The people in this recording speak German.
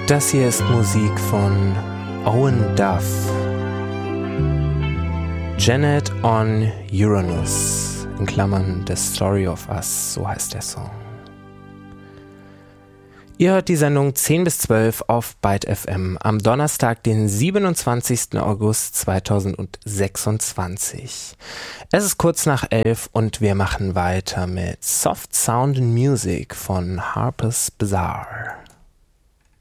Das hier ist Musik von Owen Duff. Janet on Uranus, in Klammern The Story of Us, so heißt der Song. Ihr hört die Sendung 10 bis 12 auf Byte FM am Donnerstag, den 27. August 2026. Es ist kurz nach 11 und wir machen weiter mit Soft Sound and Music von Harper's Bazaar.